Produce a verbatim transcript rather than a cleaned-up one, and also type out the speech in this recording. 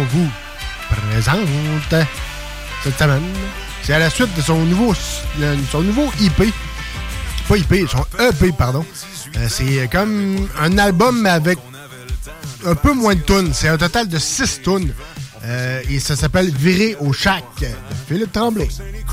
vous présente cette semaine. C'est à la suite de son nouveau, son nouveau E P. Pas E P, son E P, pardon. Euh, c'est comme un album avec un peu moins de tunes. C'est un total de six tunes. Euh, et ça s'appelle Virer au Shack de Philippe Tremblay.